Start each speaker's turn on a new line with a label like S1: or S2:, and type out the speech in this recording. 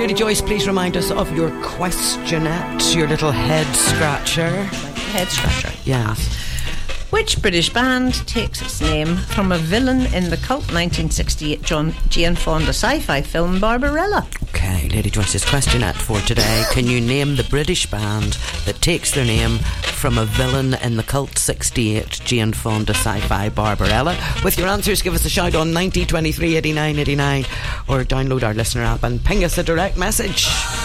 S1: Lady Joyce, please remind us of your questionette, your little head scratcher.
S2: Head scratcher.
S1: Yes.
S2: Which British band takes its name from a villain in the cult 1968 Jane Fonda sci-fi film Barbarella?
S1: Okay, Lady Joyce's questionette for today. Can you name the British band that takes their name from a villain in the cult 68 Jane Fonda sci-fi Barbarella? With your answers, give us a shout on 90 23 89 89 or download our listener app and ping us a direct message.